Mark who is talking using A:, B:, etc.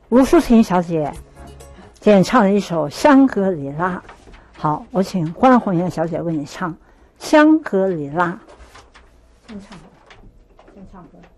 A: 吴淑婷小姐演唱了一首《香格里拉》。好，我请关红艳小姐为你唱《香格里拉》。先唱歌。